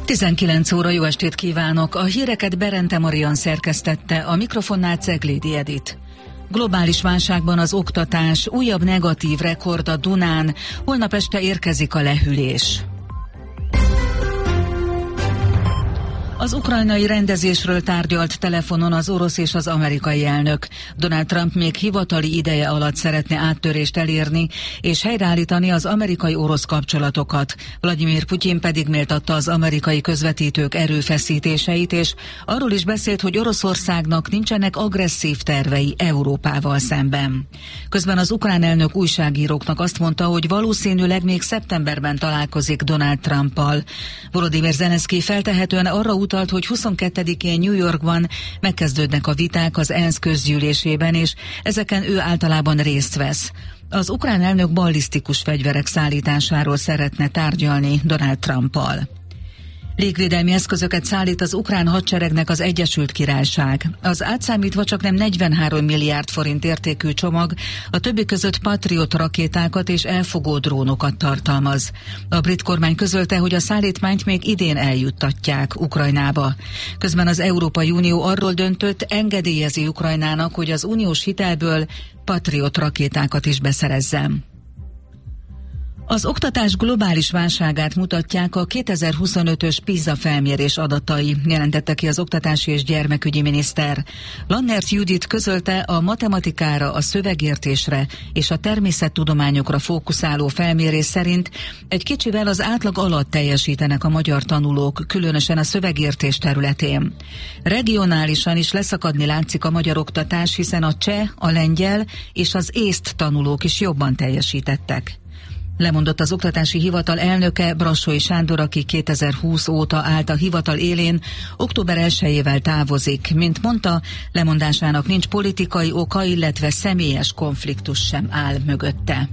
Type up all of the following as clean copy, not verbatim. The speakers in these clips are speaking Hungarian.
19 óra, jó estét kívánok! A híreket Berente Marian szerkesztette, a mikrofonnál Ceglédi Edit. Globális válságban az oktatás, újabb negatív rekord a Dunán, holnap este érkezik a lehűlés. Az ukrajnai rendezésről tárgyalt telefonon az orosz és az amerikai elnök. Donald Trump még hivatali ideje alatt szeretne áttörést elérni és helyreállítani az amerikai-orosz kapcsolatokat. Vladimir Putyin pedig méltatta az amerikai közvetítők erőfeszítéseit, és arról is beszélt, hogy Oroszországnak nincsenek agresszív tervei Európával szemben. Közben az ukrán elnök újságíróknak azt mondta, hogy valószínűleg még szeptemberben találkozik Donald Trumpal. Volodymyr Zelenszky feltehetően arra utalt, hogy 22-én New Yorkban megkezdődnek a viták az ENSZ közgyűlésében, és ezeken ő általában részt vesz. Az ukrán elnök ballisztikus fegyverek szállításáról szeretne tárgyalni Donald Trumpal. Légvédelmi eszközöket szállít az ukrán hadseregnek az Egyesült Királyság. Az átszámítva csaknem 43 milliárd forint értékű csomag a többi között Patriot rakétákat és elfogó drónokat tartalmaz. A brit kormány közölte, hogy a szállítmányt még idén eljuttatják Ukrajnába. Közben az Európai Unió arról döntött, engedélyezi Ukrajnának, hogy az uniós hitelből Patriot rakétákat is beszerezzen. Az oktatás globális válságát mutatják a 2025-ös PISA felmérés adatai, jelentette ki az oktatási és gyermekügyi miniszter. Lannert Judit közölte, a matematikára, a szövegértésre és a természettudományokra fókuszáló felmérés szerint egy kicsivel az átlag alatt teljesítenek a magyar tanulók, különösen a szövegértés területén. Regionálisan is leszakadni látszik a magyar oktatás, hiszen a cseh, a lengyel és az észt tanulók is jobban teljesítettek. Lemondott az Oktatási Hivatal elnöke, Brassói Sándor, aki 2020 óta állt a hivatal élén, október 1-ével távozik. Mint mondta, lemondásának nincs politikai oka, illetve személyes konfliktus sem áll mögötte.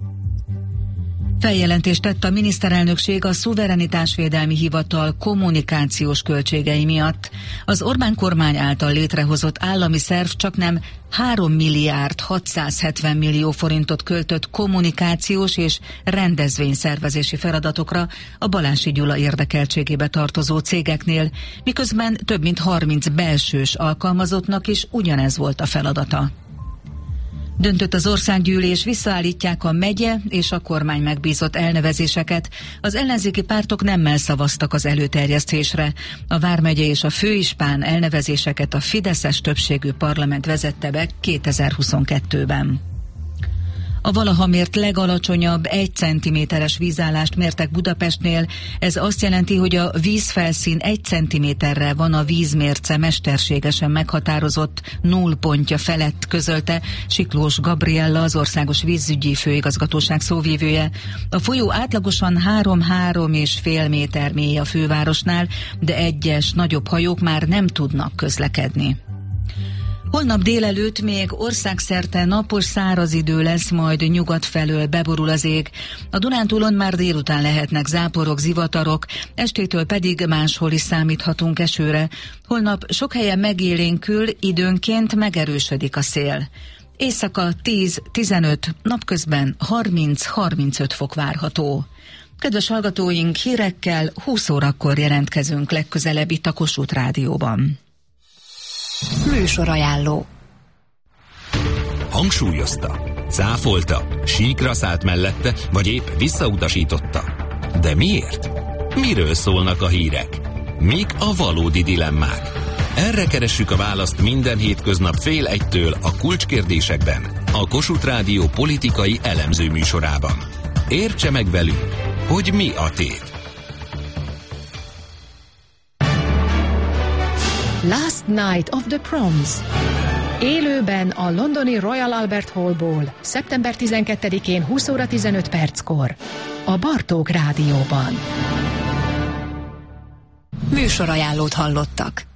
Feljelentést tett a miniszterelnökség a Szuverenitásvédelmi Hivatal kommunikációs költségei miatt. Az Orbán kormány által létrehozott állami szerv csaknem 3 milliárd 670 millió forintot költött kommunikációs és rendezvényszervezési feladatokra a Balási Gyula érdekeltségébe tartozó cégeknél, miközben több mint 30 belsős alkalmazottnak is ugyanez volt a feladata. Döntött az országgyűlés, visszaállítják a megye és a kormány megbízott elnevezéseket. Az ellenzéki pártok nemmel szavaztak az előterjesztésre. A vármegye és a főispán elnevezéseket a fideszes többségű parlament vezette be 2022-ben. A valaha mért legalacsonyabb 1 cm-es vízállást mértek Budapestnél. Ez azt jelenti, hogy a vízfelszín 1 cm-rel van a vízmérce mesterségesen meghatározott nullpontja felett, közölte Siklós Gabriella, az Országos Vízügyi Főigazgatóság szóvivője. A folyó átlagosan 3-3,5 méter mély a fővárosnál, de egyes nagyobb hajók már nem tudnak közlekedni. Holnap délelőtt még országszerte napos száraz idő lesz, majd nyugat felől beborul az ég. A Dunántúlon már délután lehetnek záporok, zivatarok, estétől pedig máshol is számíthatunk esőre. Holnap sok helyen megélénkül, időnként megerősödik a szél. Éjszaka 10-15, napközben 30-35 fok várható. Kedves hallgatóink, hírekkel 20 órakor jelentkezünk legközelebb itt a Kossuth Rádióban. Műsorajánló. Hangsúlyozta, cáfolta, síkra szállt mellette, vagy épp visszautasította. De miért? Miről szólnak a hírek? Mik a valódi dilemmák? Erre keressük a választ minden hétköznap 12:30 a Kulcskérdésekben, a Kossuth Rádió politikai elemző műsorában. Értse meg velünk, hogy mi a tét. Last Night of the Proms. Élőben a londoni Royal Albert Hallból, szeptember 12-én 20 óra 15 perckor. A Bartók Rádióban. Műsorajánlót hallottak.